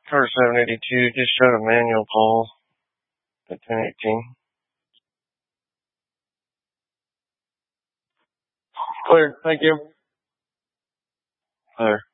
Car 782 just showed a manual call at 1018. Clear. Thank you. Clear.